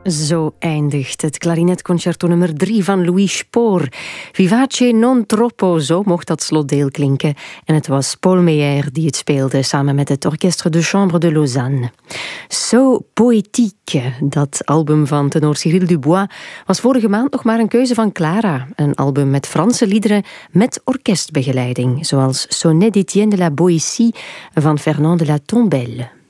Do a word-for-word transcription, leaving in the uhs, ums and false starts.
Zo eindigt het klarinetconcerto nummer drie van Louis Spohr. Vivace non troppo, zo mocht dat slotdeel klinken. En het was Paul Meyer die het speelde, samen met het Orchestre de Chambre de Lausanne. So Poétique, dat album van tenor Cyril Dubois, was vorige maand nog maar een keuze van Clara. Een album met Franse liederen met orkestbegeleiding, zoals Sonnet d'Étienne de la Boétie van Fernand de la Tombelle.